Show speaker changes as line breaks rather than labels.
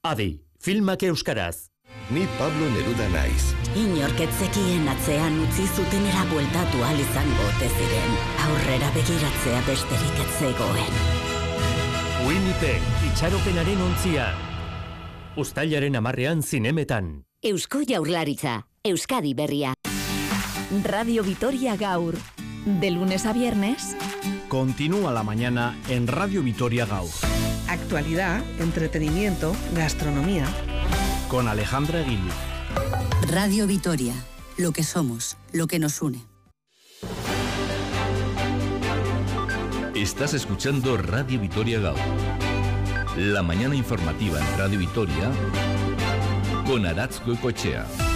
Adi, filmak euskaraz.
Ni Pablo Neruda naiz.
Inorketzekien atzean utzi zutenera bueltatu ahal izango ote ziren. Aurrera begiratzea besterik ez zegoen.
Winnipeg, itxaropenaren ontzia. Uztailaren 10ean zinemetan.
Eusko Jaurlaritza, Euskadi berria.
Radio Vitoria Gaur. De lunes a viernes.
Continúa la mañana en Radio Vitoria Gaur.
Actualidad, entretenimiento, gastronomía.
Con Alejandra Aguilar.
Radio Vitoria, lo que somos, lo que nos une.
Estás escuchando Radio Vitoria Gaur. La mañana informativa en Radio Vitoria con Aratz Goicoechea.